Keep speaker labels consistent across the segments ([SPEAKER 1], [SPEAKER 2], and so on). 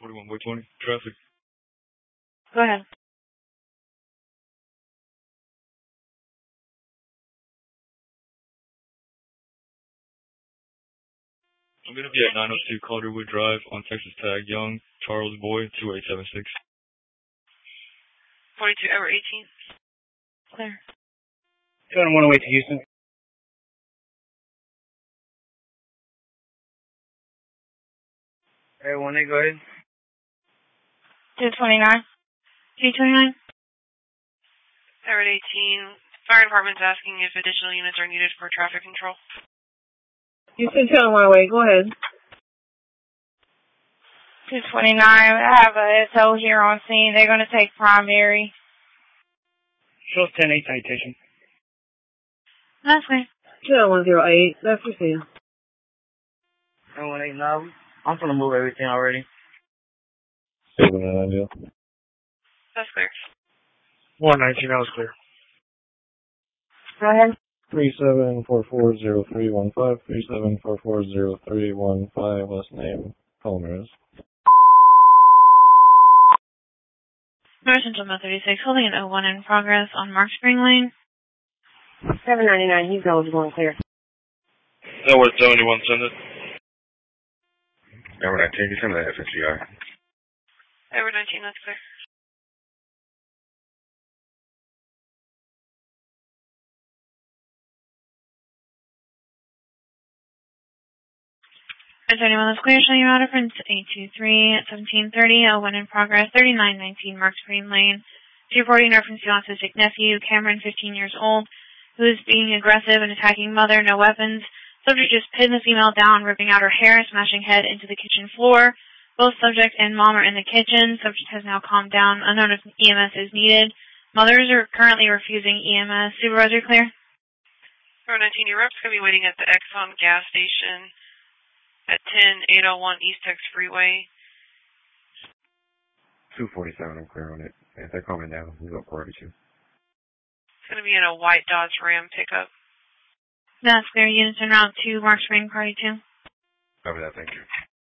[SPEAKER 1] 41 way 20. Traffic.
[SPEAKER 2] Go ahead.
[SPEAKER 1] I'm going to be at 902 Calderwood Drive on Texas Tag, Young, Charles Boy, 2876.
[SPEAKER 2] 42 over 18. Clear.
[SPEAKER 3] 201 away to Houston. Everyone, go ahead.
[SPEAKER 2] 229. G29.
[SPEAKER 4] Everett 18. Fire department's asking if additional units are needed for traffic control.
[SPEAKER 3] Houston 201 away. Go ahead.
[SPEAKER 2] 229. I have a SO here on scene. They're going to take primary.
[SPEAKER 3] Shows 10-8 citation.
[SPEAKER 2] That's fine.
[SPEAKER 3] 20108. That's for you. 20189. I'm going to move everything already.
[SPEAKER 1] 790.
[SPEAKER 4] That's clear.
[SPEAKER 3] 119, that was clear.
[SPEAKER 2] Go ahead.
[SPEAKER 1] 37440315. 37440315. Last name Palmeiras.
[SPEAKER 2] North Central Mill 36, holding an 01 in progress on Mark Spring Lane.
[SPEAKER 3] 799, he's eligible and clear.
[SPEAKER 1] North 71, send it.
[SPEAKER 5] Everett 19, you send that FSGI.
[SPEAKER 4] Everett 19, that's clear.
[SPEAKER 2] Is anyone that's clear showing your order for 823 at 1730, 01 in progress, 3919 Mark Spring Lane. She's reporting reference to autistic nephew, Cameron, 15 years old, who is being aggressive and attacking mother, no weapons. Subject just pinned the female down, ripping out her hair, smashing head into the kitchen floor. Both subject and mom are in the kitchen. Subject has now calmed down. Unknown if EMS is needed. Mothers are currently refusing EMS. Supervisor, clear?
[SPEAKER 4] Everett 19, your rep's going to be waiting at the Exxon gas station at 10801 East Texas Freeway.
[SPEAKER 5] 247, I'm clear on it. If they're coming down, we'll go 42.
[SPEAKER 4] It's going to be in a white Dodge Ram pickup.
[SPEAKER 2] That's clear. Units en route to Mark Spring, Party 2.
[SPEAKER 5] Over that, thank you.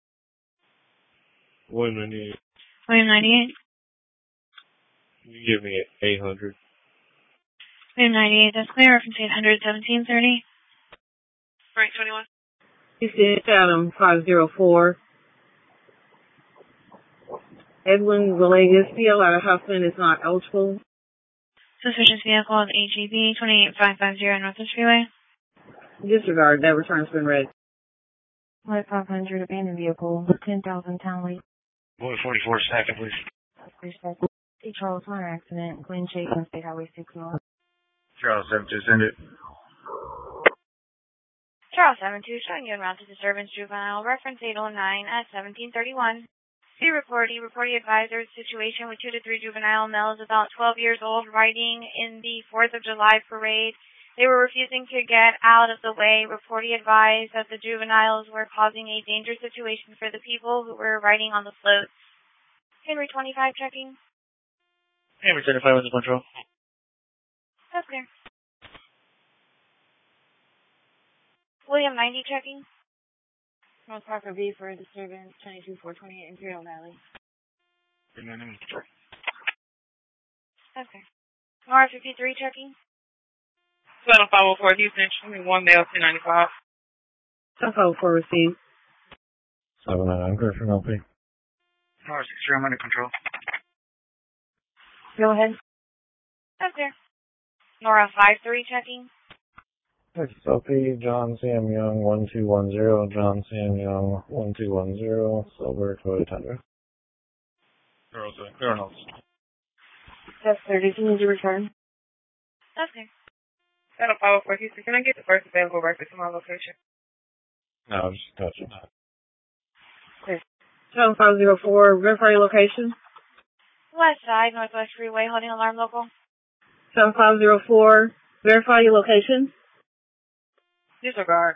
[SPEAKER 1] William 98.
[SPEAKER 2] William 98.
[SPEAKER 1] You give me 800.
[SPEAKER 2] William 98, that's clear. Reference 800, 1730.
[SPEAKER 4] Frank 21.
[SPEAKER 3] Houston, Chatham 504. Edwin Villegas, CL out of Huffman is not eligible.
[SPEAKER 2] Suspicious vehicle of HEB 28550 Northwest Freeway.
[SPEAKER 3] Disregard, that return's been read.
[SPEAKER 6] Light 500 abandoned vehicle, 10,000 Town Lake.
[SPEAKER 5] Boy 44, second, please.
[SPEAKER 6] Respect. C. Charles Hunter accident, Glen Chase on State Highway 6 North.
[SPEAKER 5] Charles 72, send it.
[SPEAKER 2] Charles 72, showing you en route to disturbance juvenile, reference 809 at 1731. He reported advisor situation with 2 to 3 juvenile males about 12 years old riding in the 4th of July parade. They were refusing to get out of the way. Reportee advised that the juveniles were causing a dangerous situation for the people who were riding on the floats. Henry 25 checking.
[SPEAKER 3] Henry 25 under control.
[SPEAKER 2] That's clear. William 90 checking.
[SPEAKER 6] North Parker B for disturbance, 22428 Imperial Valley.
[SPEAKER 2] That's clear. Nora 53 checking.
[SPEAKER 4] 504 Houston, 21 male 1095.
[SPEAKER 3] 504 received.
[SPEAKER 1] 799, Griffin LP.
[SPEAKER 3] Power 6 room under control.
[SPEAKER 6] Go ahead.
[SPEAKER 2] That's clear. Nora 53 checking.
[SPEAKER 1] Texas LP, John Sam Young, 1210. John Sam Young, 1210. Silver Toyota Tundra. Clear notes.
[SPEAKER 6] That's 30. Can you need to return?
[SPEAKER 2] That's clear.
[SPEAKER 4] 504 Houston, can I get the first available record to my location?
[SPEAKER 1] No, just touch it.
[SPEAKER 3] Okay. 7504, verify your location.
[SPEAKER 2] West side, Northwest Freeway, holding alarm local.
[SPEAKER 3] 7504, verify your location.
[SPEAKER 4] Disregard.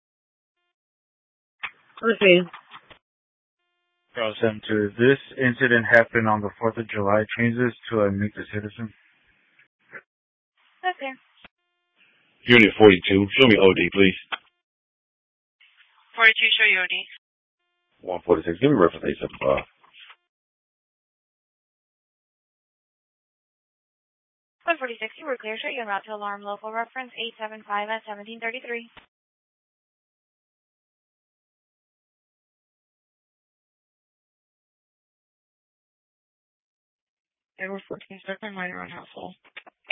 [SPEAKER 3] Received.
[SPEAKER 5] Charles 72, this incident happened on the 4th of July. Change this to a Meet the Citizen.
[SPEAKER 2] That's clear.
[SPEAKER 1] Unit 42, show me OD, please.
[SPEAKER 4] 42, show you OD.
[SPEAKER 1] 146, give me reference 875.
[SPEAKER 2] 146, you were clear straight. You're about to alarm local reference 875 at 1733.
[SPEAKER 4] Edward 14 second, minor on household.